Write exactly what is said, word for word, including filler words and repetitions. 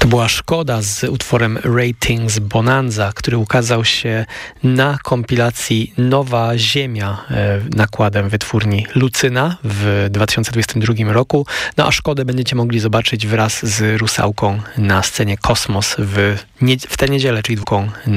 była Szkoda z utworem Ratings Bonanza, który ukazał się na kompilacji Nowa Ziemia e, nakładem wytwórni Lucyna w dwa tysiące dwudziestym drugim roku. No a Szkodę będziecie mogli zobaczyć wraz z Rusałką na scenie Kosmos w, nie, w tę niedzielę, czyli dwóch